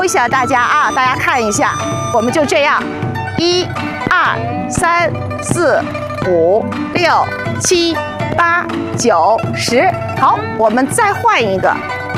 一下大家啊，大家看一下，我们就这样，1、2、3、4、5、6、7、8、9、10。好，我们再换一个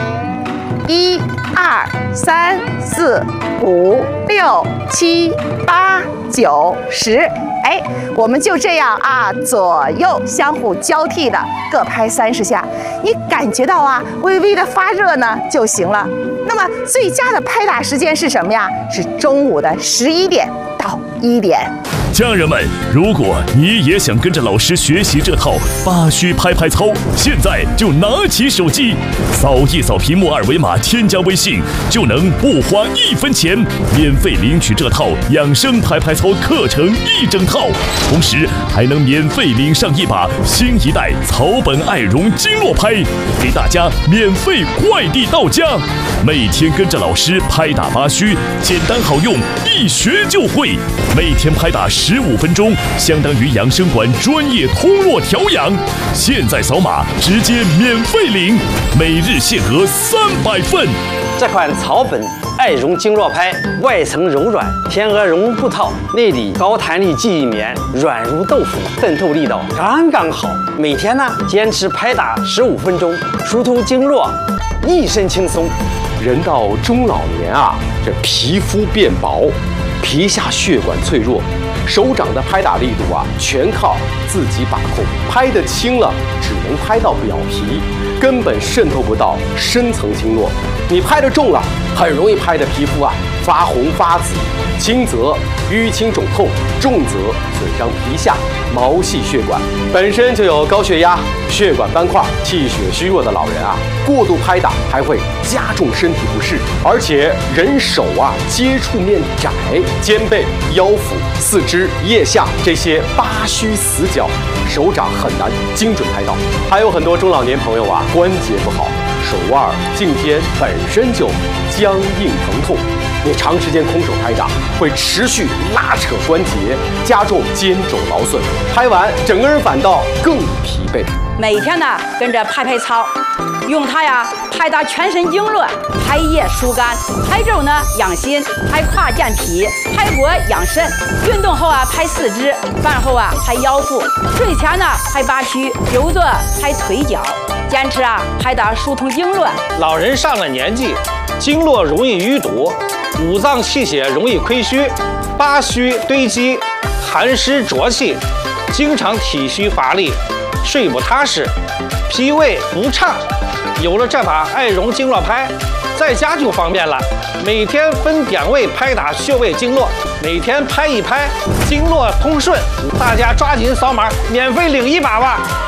，1、2、3、4、5、6、7、8、9、10。哎，我们就这样啊，左右相互交替的各拍30下，你感觉到啊，微微的发热呢就行了。那么最佳的拍打时间是什么呀？是中午的11点到1点。 家人们，如果你也想跟着老师学习这套8虚拍拍操，现在就拿起手机，扫一扫屏幕2维码，添加微信，就能不花1分钱，免费领取这套养生拍拍操课程1整套，同时还能免费领上一把新一代草本爱绒经络拍，给大家免费快递到家。每天跟着老师拍打8虚，简单好用，一学就会。每天拍打15分钟，相当于养生馆专业通络调养。现在扫码直接免费领，每日限额300份。 这款草本爱绒经络拍，外层柔软，天鹅绒布套，内里高弹力记忆棉，软如豆腐，渗透力道刚刚好。每天呢，坚持拍打15分钟，疏通经络，一身轻松。 人到中老年啊，这皮肤变薄，皮下血管脆弱，手掌的拍打力度啊，全靠自己把控。拍得轻了，只能拍到表皮，根本渗透不到深层经络。你拍得重了，很容易拍得皮肤啊发红发紫，轻则淤青肿痛，重则损伤皮下毛细血管。本身就有高血压、血管斑块、气血虚弱的老人啊，过度拍打还会加重身体不适。而且人手啊接触面窄，肩背、腰腹、四肢、腋下这些8虚死角，手掌很难精准拍到。还有很多中老年朋友啊，关节不好，手腕、颈肩本身就僵硬疼痛，你长时间空手拍打会持续拉扯关节，加重肩肘劳损，拍完整个人反倒更疲惫。 每天呢跟着拍拍操，用它呀拍打全身经络，拍腋疏肝，拍肘呢养心，拍胯健脾，拍脖养肾。运动后啊拍四肢，饭后啊拍腰腹，睡前呢拍8虚，久坐拍腿脚。坚持啊拍打疏通经络。 老人上了年纪，经络容易淤堵，五脏气血容易亏虚，8虚堆积，寒湿浊气，经常体虚乏力，睡不踏实，脾胃不畅。有了这把爱绒经络拍，在家就方便了，每天分点位拍打穴位经络，每天拍一拍，经络通顺。大家抓紧扫码，免费领一把吧。